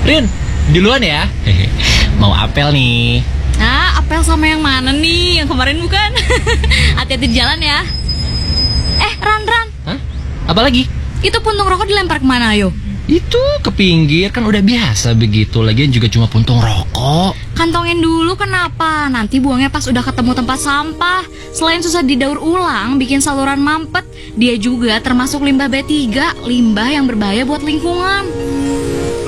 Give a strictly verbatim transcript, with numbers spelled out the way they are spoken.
Rin, duluan ya. Mau apel nih. Nah, apel sama yang mana nih? Yang kemarin bukan? Hati-hati di jalan ya. Eh, Ran, Ran. Hah? Apa lagi? Itu puntung rokok dilempar kemana, ayo? Itu ke pinggir, kan udah biasa begitu. Lagian juga cuma puntung rokok. Kantongin dulu, kenapa? Nanti buangnya pas udah ketemu tempat sampah. Selain susah didaur ulang, bikin saluran mampet, dia juga termasuk limbah B tiga, limbah yang berbahaya buat lingkungan.